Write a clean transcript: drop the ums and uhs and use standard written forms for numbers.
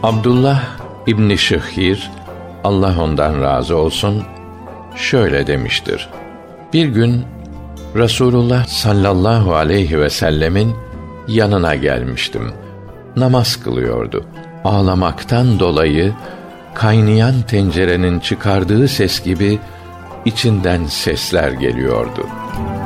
Abdullah İbn Şıhhir, Allah ondan razı olsun, şöyle demiştir: Bir gün Resulullah sallallahu aleyhi ve sellemin yanına gelmiştim. Namaz kılıyordu. Ağlamaktan dolayı kaynayan tencerenin çıkardığı ses gibi içinden sesler geliyordu.